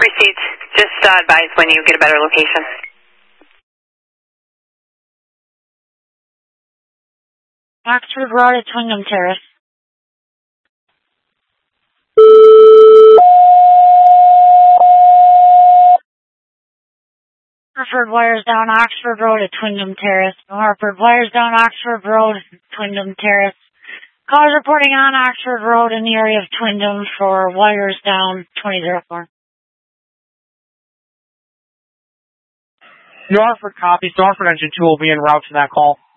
received. Just advise when you get a better location. Oxford Road at Twingham Terrace. Hartford wires down Oxford Road at Twingham Terrace. Hartford wires down Oxford Road at Twingham Terrace. Callers reporting on Oxford Road in the area of Twingham for wires down 2004. New Hartford copies. New Hartford Engine 2 will be en route to that call.